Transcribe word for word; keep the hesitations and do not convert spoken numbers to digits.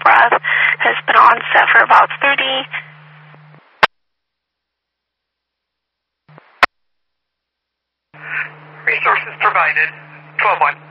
breath has been on set for about thirty. Resources provided. twelve one.